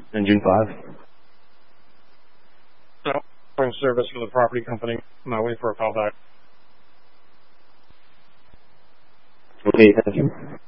And June 5. So, offering service for the property company. I'm waiting for a call back. Okay, thank you.